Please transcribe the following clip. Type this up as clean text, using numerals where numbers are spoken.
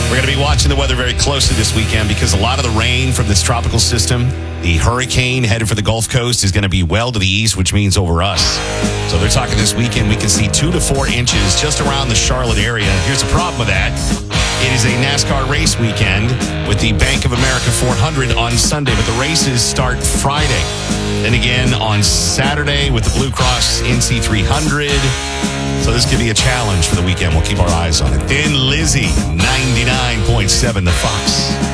We're going to be watching the weather very closely this weekend because a lot of the rain from this tropical system, the hurricane headed for the Gulf Coast, is going to be well to the east, which means over us. So they're talking this weekend we can see 2 to 4 inches just around the Charlotte area. Here's the problem with that. It is a NASCAR race weekend with the Bank of America 400 on Sunday, but the races start Friday. Then again on Saturday with the Blue Cross NC 300. So this could be a challenge for the weekend. We'll keep our eyes on it. Then Lizzie, 99.7 The Fox.